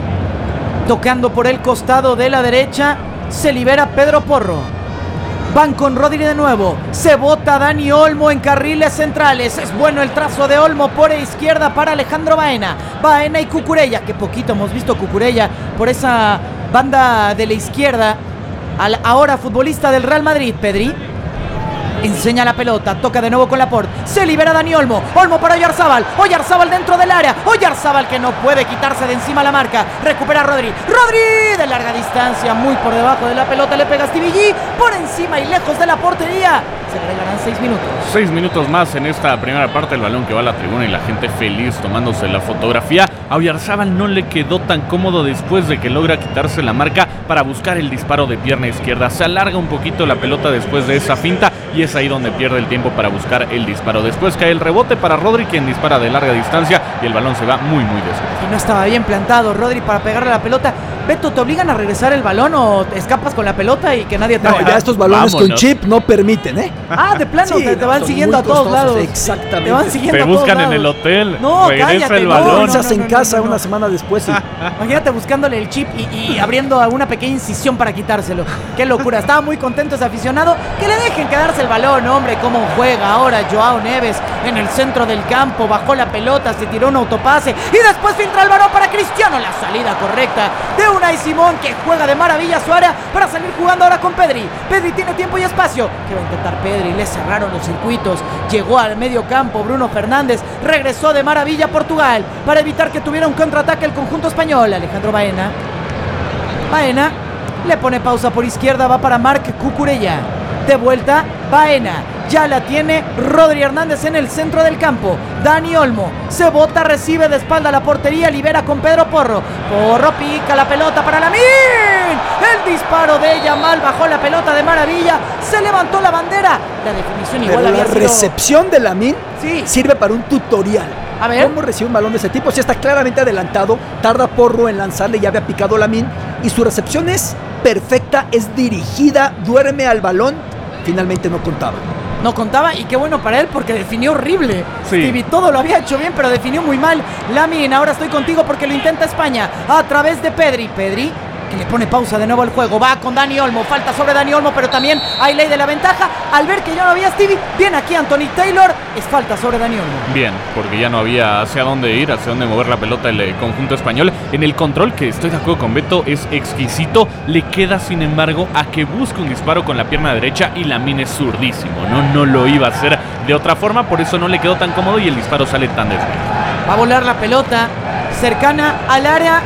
tocando por el costado de la derecha, se libera Pedro Porro. Van con Rodri de nuevo. Se bota Dani Olmo en carriles centrales. Es bueno el trazo de Olmo por izquierda para Alejandro Baena. Baena y Cucurella. Que poquito hemos visto Cucurella por esa banda de la izquierda. Al ahora futbolista del Real Madrid, Pedri. Enseña la pelota, toca de nuevo con Laporte. Se libera Dani Olmo. Olmo para Oyarzábal. Oyarzábal dentro del área. Oyarzábal que no puede quitarse de encima la marca. Recupera a Rodri. Rodri de larga distancia, muy por debajo de la pelota. Le pega a Stevie G. Por encima y lejos de la portería. Se agregarán 6 minutos. 6 minutos más en esta primera parte. El balón que va a la tribuna y la gente feliz tomándose la fotografía. A Oyarzábal no le quedó tan cómodo después de que logra quitarse la marca para buscar el disparo de pierna izquierda. Se alarga un poquito la pelota después de esa finta y es ahí donde pierde el tiempo para buscar el disparo. Después cae el rebote para Rodri, quien dispara de larga distancia y el balón se va muy despacio. Y no estaba bien plantado Rodri para pegarle la pelota. Beto, ¿te obligan a regresar el balón o te escapas con la pelota y que nadie te No, ya estos balones con chip no permiten, ¿eh? Ah, de plano, Sí, te van siguiendo a todos lados. Exactamente. Te van siguiendo Te a todos buscan lados. en el hotel, No, regresa cállate, el no, balón. Piensas en casa una semana después y... Imagínate buscándole el chip y abriendo alguna pequeña incisión para quitárselo. Qué locura. Estaba muy contento ese aficionado. Que le dejen quedarse el balón, hombre. Cómo juega ahora Joao Neves en el centro del campo. Bajó la pelota, se tiró un autopase y después filtra el balón para Cristiano. La salida correcta de Unai Simón, que juega de maravilla su área para salir jugando ahora con Pedri. Pedri tiene tiempo y espacio. ¿Qué va a intentar Pedri? Le cerraron los circuitos. Llegó al medio campo Bruno Fernández. Regresó de maravilla a Portugal para evitar que tuviera un contraataque el conjunto español. Alejandro Baena le pone pausa por izquierda. Va para Marc Cucurella. De vuelta Baena. Ya la tiene Rodri Hernández en el centro del campo. Dani Olmo se bota, recibe de espalda a la portería, libera con Pedro Porro. Porro pica la pelota para Lamine. El disparo de Yamal, bajó la pelota de maravilla. Se levantó la bandera. La definición igual Pero había la sido... recepción de Lamine Sí. sirve para un tutorial. A ver. ¿Cómo recibe un balón de ese tipo? Si está claramente adelantado, tarda Porro en lanzarle, ya había picado Lamine y su recepción es perfecta, es dirigida, duerme al balón. Finalmente no contaba. No contaba, y qué bueno para él porque definió horrible. Sí. Stevie todo lo había hecho bien, pero definió muy mal. Lamine, ahora estoy contigo porque lo intenta España a través de Pedri. Pedri, que le pone pausa de nuevo al juego. Va con Dani Olmo, falta sobre Dani Olmo, pero también hay ley de la ventaja. Al ver que ya no había Stevie, viene aquí Anthony Taylor. Es falta sobre Dani Olmo. Bien, porque ya no había hacia dónde ir, hacia dónde mover la pelota el conjunto español. En el control, que estoy de acuerdo con Beto, es exquisito. Le queda, sin embargo, a que busque un disparo con la pierna derecha y Lamine es zurdísimo. No lo iba a hacer de otra forma, por eso no le quedó tan cómodo y el disparo sale tan desviado. Va a volar la pelota cercana al área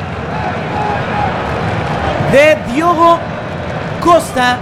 de Diogo Costa.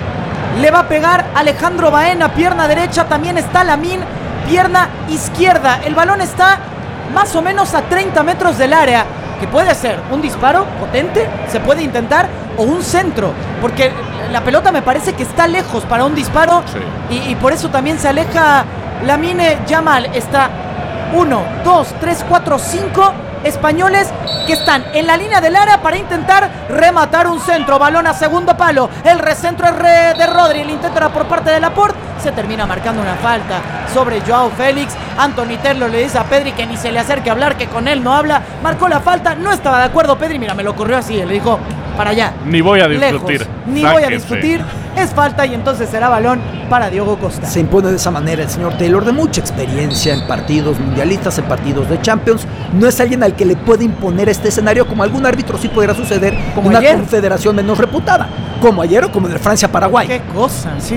Le va a pegar Alejandro Baena, pierna derecha. También está Lamine, pierna izquierda. El balón está más o menos a 30 metros del área, que puede ser un disparo potente, se puede intentar, o un centro, porque la pelota me parece que está lejos para un disparo. Sí. Y por eso también se aleja Lamine Yamal. Está 1, 2, 3, 4, 5 españoles que están en la línea del área para intentar rematar un centro. Balón a segundo palo, el recentro es de Rodri, el intento era por parte de Laporte. Se termina marcando una falta sobre Joao Félix. Anthony Taylor le dice a Pedri que ni se le acerque a hablar, que con él no habla. Marcó la falta, no estaba de acuerdo Pedri, mira, me lo corrió así, le dijo para allá. Ni voy a discutir. Lejos, ni voy a discutir. Es falta y entonces será balón para Diogo Costa. Se impone de esa manera el señor Taylor, de mucha experiencia en partidos mundialistas, en partidos de Champions. No es alguien al que le puede imponer este escenario, como algún árbitro sí podrá suceder como en una ayer, confederación menos reputada, como ayer o como en el Francia-Paraguay. Qué cosa, sí.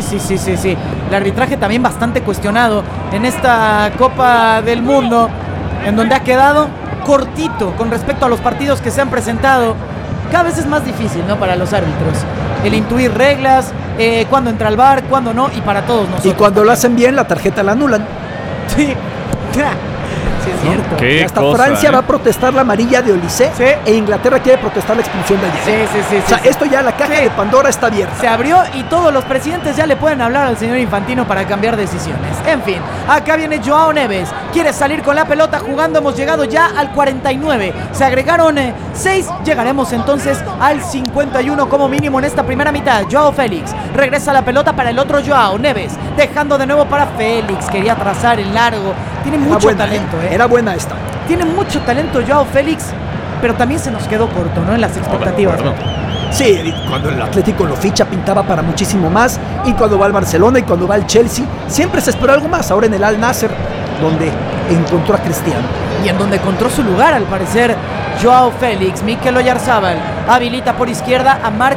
El arbitraje también bastante cuestionado en esta Copa del Mundo, en donde ha quedado cortito con respecto a los partidos que se han presentado. Cada vez es más difícil, ¿no?, para los árbitros el intuir reglas, cuándo entra al VAR, cuándo no, y para todos nosotros. Y cuando lo hacen bien, la tarjeta la anulan. Sí. Sí, es cierto. ¿Qué y hasta cosa, Francia va a protestar la amarilla de Olise, Sí. e Inglaterra quiere protestar la expulsión de ayer. Sí. O sea, esto ya, la caja de Pandora está abierta. Se abrió y todos los presidentes ya le pueden hablar al señor Infantino para cambiar decisiones. En fin, acá viene Joao Neves. Quiere salir con la pelota jugando. Hemos llegado ya al 49. Se agregaron 6. Llegaremos entonces al 51 como mínimo en esta primera mitad. Joao Félix regresa la pelota para el otro Joao Neves. Dejando de nuevo para Félix. Quería trazar el largo. Tiene mucho talento, Era buena esta. Tiene mucho talento Joao Félix, pero también se nos quedó corto, ¿no?, en las expectativas. Sí, cuando el Atlético lo ficha pintaba para muchísimo más, y cuando va al Barcelona y cuando va al Chelsea siempre se esperó algo más. Ahora en el Al Nassr, donde encontró a Cristiano y en donde encontró su lugar, al parecer, Joao Félix. Mikel Oyarzabal habilita por izquierda a Marc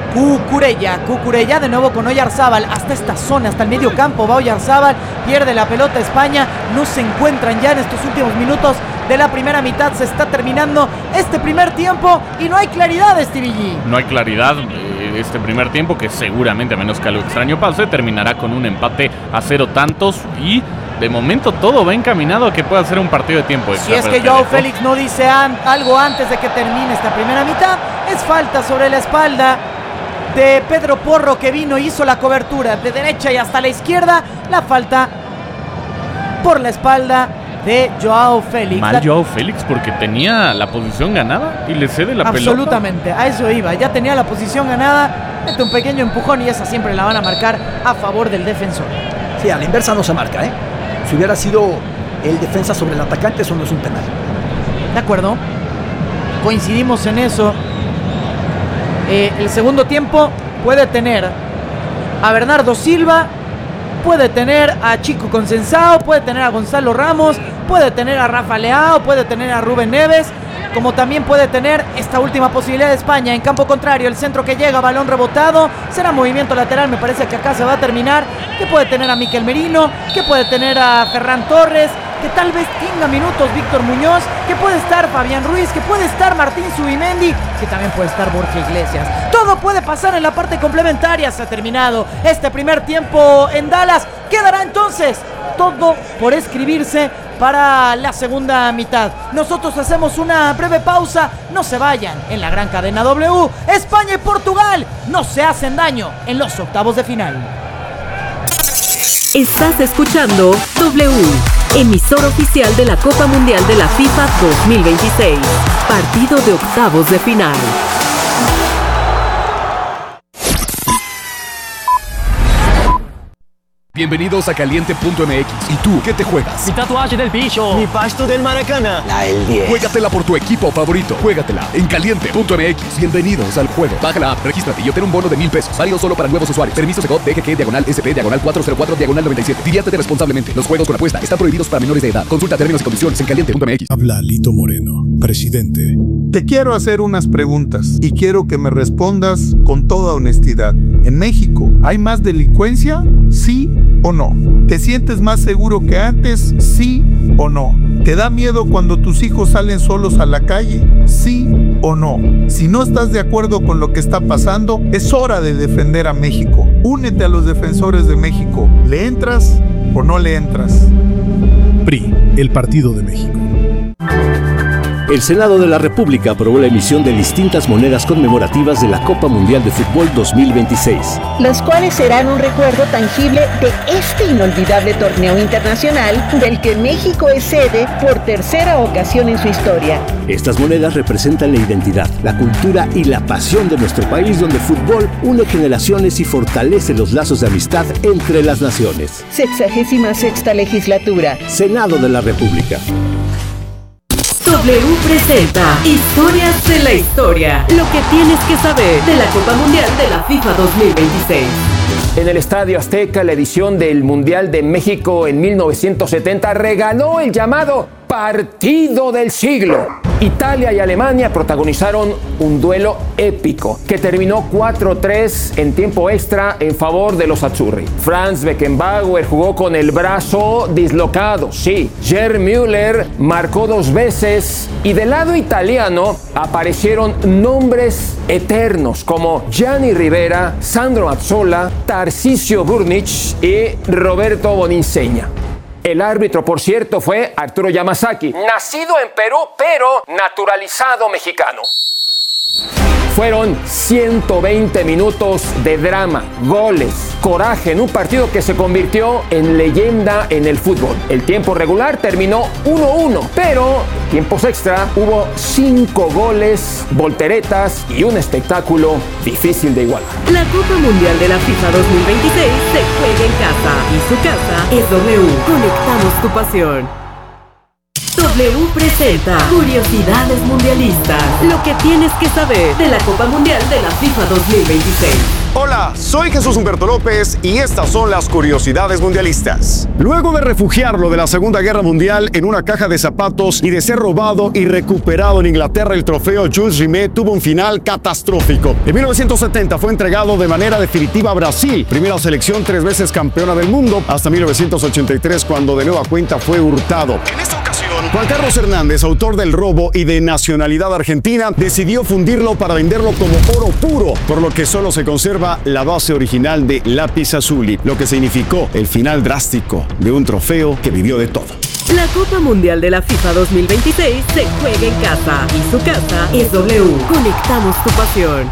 Cucurella de nuevo con Oyarzabal hasta esta zona, hasta el medio campo. Va Oyarzabal, pierde la pelota España. No se encuentran ya en estos últimos minutos de la primera mitad. Se está terminando este primer tiempo y no hay claridad, Stevie G. No hay claridad. Este primer tiempo, que seguramente, a menos que algo extraño pase, terminará con un empate a 0 tantos, y de momento todo va encaminado a que pueda ser un partido de tiempo extra. Si es que Joao Félix no dice algo antes de que termine esta primera mitad, es falta sobre la espalda de Pedro Porro, que vino y hizo la cobertura de derecha y hasta la izquierda. La falta por la espalda de Joao Félix. Mal Joao Félix, porque tenía la posición ganada y le cede la pelota. Absolutamente, a eso iba. Ya tenía la posición ganada, mete un pequeño empujón y esa siempre la van a marcar a favor del defensor. Sí, a la inversa no se marca, ¿eh? Si hubiera sido el defensa sobre el atacante, eso no es un penal. De acuerdo, coincidimos en eso. El segundo tiempo puede tener a Bernardo Silva, puede tener a Chico Consensao, puede tener a Gonzalo Ramos, puede tener a Rafa Leao, puede tener a Rubén Neves, como también puede tener esta última posibilidad de España en campo contrario. El centro que llega, balón rebotado, será movimiento lateral, me parece que acá se va a terminar. Que puede tener a Mikel Merino, que puede tener a Ferran Torres, que tal vez tenga minutos Víctor Muñoz, que puede estar Fabián Ruiz, que puede estar Martín Zubimendi, que también puede estar Borja Iglesias. Todo puede pasar en la parte complementaria. Se ha terminado este primer tiempo en Dallas. Quedará entonces todo por escribirse para la segunda mitad. Nosotros hacemos una breve pausa. No se vayan. En la gran cadena W, España y Portugal no se hacen daño en los octavos de final. Estás escuchando W, emisor oficial de la Copa Mundial de la FIFA 2026. Partido de octavos de final. Bienvenidos a Caliente.mx. ¿Y tú qué te juegas? Mi tatuaje del bicho. Mi pasto del Maracana. La del 10. Juégatela por tu equipo favorito. Juégatela en Caliente.mx. Bienvenidos al juego. Baja la app, regístrate y obtén un bono de $1,000. Válido solo para nuevos usuarios. Permiso Segov DGG/SP/404/97. Diviértete responsablemente. Los juegos con apuesta están prohibidos para menores de edad. Consulta términos y condiciones en Caliente.mx. Habla Lito Moreno, presidente. Te quiero hacer unas preguntas y quiero que me respondas con toda honestidad. ¿En México hay más delincuencia? ¿Sí o no? ¿Te sientes más seguro que antes? ¿Sí o no? ¿Te da miedo cuando tus hijos salen solos a la calle? ¿Sí o no? Si no estás de acuerdo con lo que está pasando, es hora de defender a México. Únete a los defensores de México. ¿Le entras o no le entras? PRI, el Partido de México. El Senado de la República aprobó la emisión de distintas monedas conmemorativas de la Copa Mundial de Fútbol 2026. Las cuales serán un recuerdo tangible de este inolvidable torneo internacional del que México es sede por tercera ocasión en su historia. Estas monedas representan la identidad, la cultura y la pasión de nuestro país, donde el fútbol une generaciones y fortalece los lazos de amistad entre las naciones. 66ª legislatura. Senado de la República. W presenta Historias de la Historia. Lo que tienes que saber de la Copa Mundial de la FIFA 2026. En el Estadio Azteca, la edición del Mundial de México en 1970 regaló el llamado Partido del Siglo. Italia y Alemania protagonizaron un duelo épico que terminó 4-3 en tiempo extra en favor de los azzurri. Franz Beckenbauer jugó con el brazo dislocado, sí. Gerd Müller marcó 2 veces y del lado italiano aparecieron nombres eternos como Gianni Rivera, Sandro Mazzola, Tarcisio Burnic y Roberto Boninsegna. El árbitro, por cierto, fue Arturo Yamasaki, nacido en Perú, pero naturalizado mexicano. Fueron 120 minutos de drama, goles, coraje en un partido que se convirtió en leyenda en el fútbol. El tiempo regular terminó 1-1, pero en tiempos extra hubo 5 goles, volteretas y un espectáculo difícil de igualar. La Copa Mundial de la FIFA 2026 se juega en casa y su casa es W. Conectamos tu pasión. W presenta Curiosidades Mundialistas. Lo que tienes que saber de la Copa Mundial de la FIFA 2026. Hola, soy Jesús Humberto López y estas son las curiosidades mundialistas. Luego de refugiarlo de la Segunda Guerra Mundial en una caja de zapatos y de ser robado y recuperado en Inglaterra, el trofeo Jules Rimet tuvo un final catastrófico. En 1970 fue entregado de manera definitiva a Brasil, primera selección 3 veces campeona del mundo, hasta 1983 cuando de nueva cuenta fue hurtado. En esta ocasión, Juan Carlos Hernández, autor del robo y de nacionalidad argentina, decidió fundirlo para venderlo como oro puro, por lo que solo se conserva la base original de lápiz azuli, lo que significó el final drástico de un trofeo que vivió de todo. La Copa Mundial de la FIFA 2026 se juega en casa y su casa es W. Conectamos tu pasión.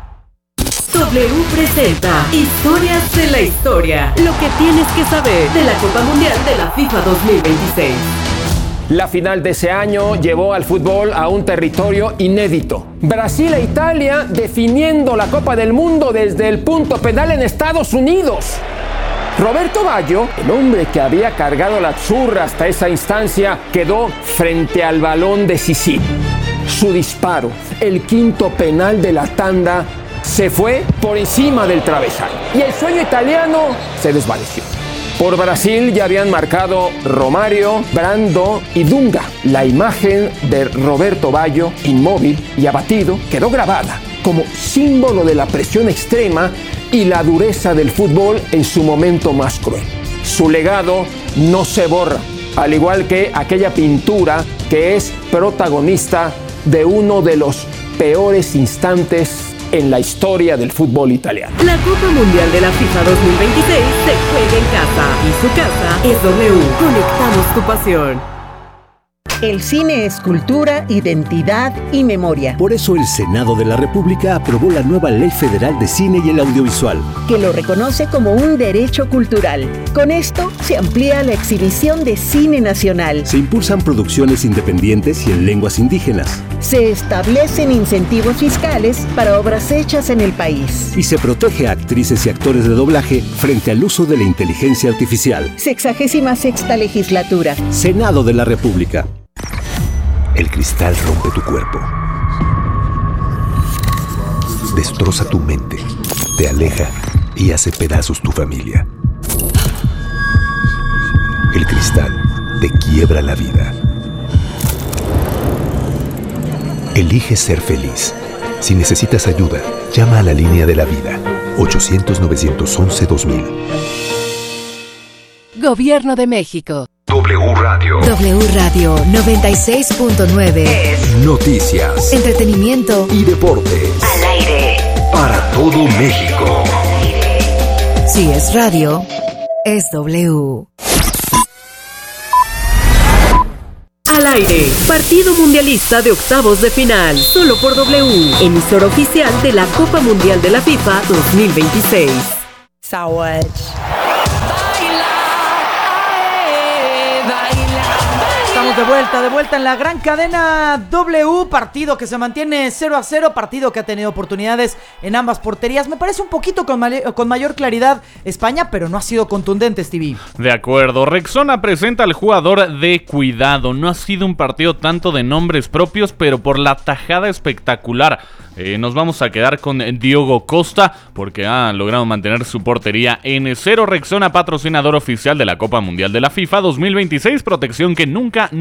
W presenta Historias de la Historia. Lo que tienes que saber de la Copa Mundial de la FIFA 2026. La final de ese año llevó al fútbol a un territorio inédito. Brasil e Italia definiendo la Copa del Mundo desde el punto penal en Estados Unidos. Roberto Baggio, el hombre que había cargado la azzurra hasta esa instancia, quedó frente al balón decisivo. Su disparo, el 5º penal de la tanda, se fue por encima del travesaño y el sueño italiano se desvaneció. Por Brasil ya habían marcado Romário, Brando y Dunga. La imagen de Roberto Baggio, inmóvil y abatido, quedó grabada como símbolo de la presión extrema y la dureza del fútbol en su momento más cruel. Su legado no se borra, al igual que aquella pintura que es protagonista de uno de los peores instantes en la historia del fútbol italiano. La Copa Mundial de la FIFA 2026 se juega en casa y su casa es W. Conectamos tu pasión. El cine es cultura, identidad y memoria. Por eso el Senado de la República aprobó la nueva Ley Federal de Cine y el Audiovisual, que lo reconoce como un derecho cultural. Con esto se amplía la exhibición de cine nacional. Se impulsan producciones independientes y en lenguas indígenas. Se establecen incentivos fiscales para obras hechas en el país. Y se protege a actrices y actores de doblaje frente al uso de la inteligencia artificial. 66ª legislatura. Senado de la República. El cristal rompe tu cuerpo. Destroza tu mente. Te aleja y hace pedazos tu familia. El cristal te quiebra la vida. Elige ser feliz. Si necesitas ayuda, llama a la línea de la vida. 800-911-2000. Gobierno de México. W Radio. W Radio 96.9 es Noticias, entretenimiento y deportes. Al aire. Para todo México. Si es radio, es W. Al aire. Partido mundialista de octavos de final. Solo por W. Emisora oficial de la Copa Mundial de la FIFA 2026. Sawach. Estamos de vuelta en la gran cadena W, partido que se mantiene 0-0, partido que ha tenido oportunidades en ambas porterías. Me parece un poquito con mayor claridad España, pero no ha sido contundente, Stevie. De acuerdo, Rexona presenta al jugador de cuidado. No ha sido un partido tanto de nombres propios, pero por la tajada espectacular. Nos vamos a quedar con Diogo Costa porque ha logrado mantener su portería en 0. Rexona, patrocinador oficial de la Copa Mundial de la FIFA 2026, protección que nunca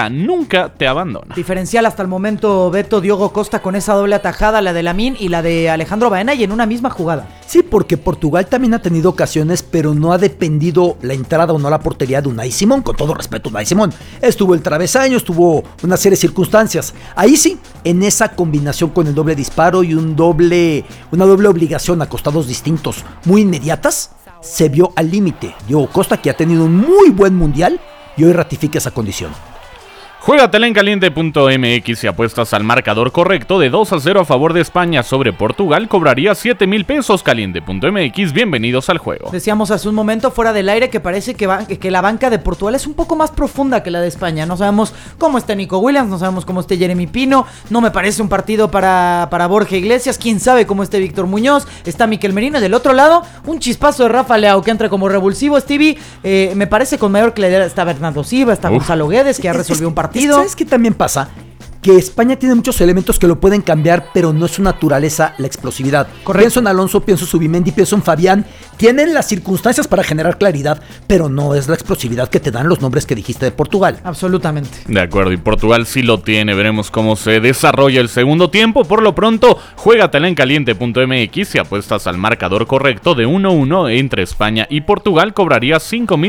te abandona. Diferencial hasta el momento, Beto, Diogo Costa con esa doble atajada, la de Lamine y la de Alejandro Baena, y en una misma jugada. Sí, porque Portugal también ha tenido ocasiones, pero no ha dependido la entrada o no la portería de Unai Simón. Con todo respeto, Unai Simón estuvo el travesaño, estuvo una serie de circunstancias. Ahí sí, en esa combinación con el doble disparo y una doble obligación a costados distintos muy inmediatas, se vio al límite. Diogo Costa, que ha tenido un muy buen mundial, y hoy ratifica esa condición. Juégatela en caliente.mx y apuestas al marcador correcto de 2-0 a favor de España sobre Portugal. Cobraría 7,000 pesos. Caliente.mx, bienvenidos al juego. Decíamos hace un momento fuera del aire que parece que la banca de Portugal es un poco más profunda que la de España. No sabemos cómo esté Nico Williams, no sabemos cómo esté Jeremy Pino. No me parece un partido para Borja Iglesias. Quién sabe cómo esté Víctor Muñoz. Está Miquel Merino. Del otro lado, un chispazo de Rafa Leao que entra como revulsivo. Stevie, me parece con mayor claridad está Bernardo Silva, está Gonzalo Guedes, que ya resolvió un partido. ¿Sabes qué también pasa? Que España tiene muchos elementos que lo pueden cambiar, pero no es su naturaleza la explosividad. Correcto. Pienso en Alonso, pienso en Zubimendi, pienso en Fabián. Tienen las circunstancias para generar claridad, pero no es la explosividad que te dan los nombres que dijiste de Portugal. Absolutamente. De acuerdo, y Portugal sí lo tiene. Veremos cómo se desarrolla el segundo tiempo. Por lo pronto, juégatela en caliente.mx y apuestas al marcador correcto de 1-1 entre España y Portugal. Cobraría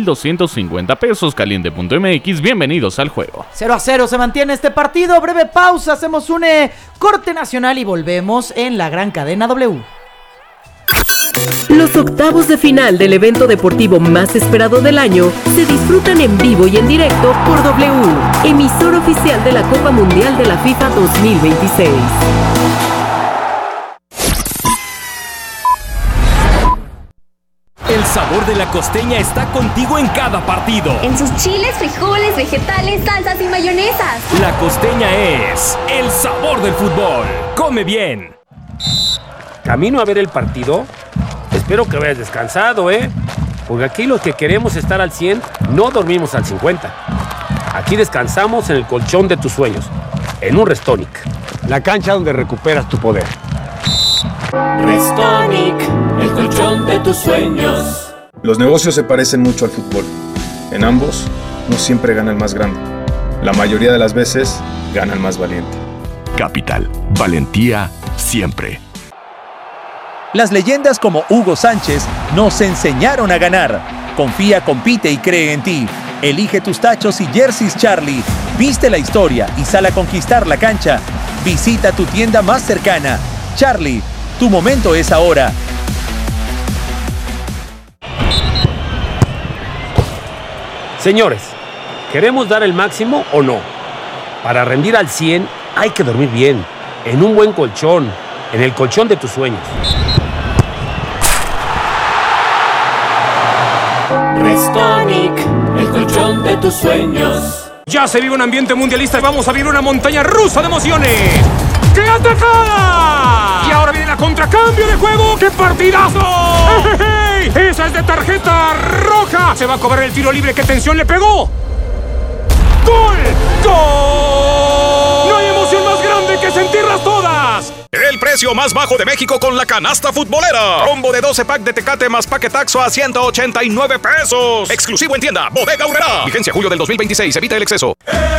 5,250 pesos. Caliente.mx, bienvenidos al juego. 0-0 se mantiene este partido. Breve pausa, hacemos un corte nacional y volvemos en la gran cadena W. Los octavos de final del evento deportivo más esperado del año se disfrutan en vivo y en directo por W, emisora oficial de la Copa Mundial de la FIFA 2026. El sabor de la costeña está contigo en cada partido. En sus chiles, frijoles, vegetales, salsas y mayonesas. La costeña es el sabor del fútbol. Come bien. Camino a ver el partido. Espero que vayas descansado, porque aquí los que queremos estar al 100 no dormimos al 50. Aquí descansamos en el colchón de tus sueños, en un Restonic, la cancha donde recuperas tu poder. Restonic, el colchón de tus sueños. Los negocios se parecen mucho al fútbol. En ambos, no siempre gana el más grande. La mayoría de las veces, gana el más valiente. Capital, valentía siempre. Las leyendas como Hugo Sánchez nos enseñaron a ganar. Confía, compite y cree en ti. Elige tus tachos y jerseys Charlie. Viste la historia y sal a conquistar la cancha. Visita tu tienda más cercana. Charlie, tu momento es ahora. Señores, ¿queremos dar el máximo o no? Para rendir al 100 hay que dormir bien, en un buen colchón, en el colchón de tus sueños. Restonic, el colchón de tus sueños. Ya se vive un ambiente mundialista y vamos a vivir una montaña rusa de emociones. ¡Qué atacada! Y ahora viene la contracambio de juego. ¡Qué partidazo! ¡Hey! ¡Esa es de tarjeta roja! Se va a cobrar el tiro libre. ¡Qué tensión le pegó! ¡Gol! ¡Gol! ¡No hay emoción más grande que sentirlas todas! El precio más bajo de México con la canasta futbolera. Combo de 12 pack de Tecate más paquetaxo a 189 pesos. Exclusivo en tienda Bodega Aurrerá. Vigencia julio del 2026. Evita el exceso.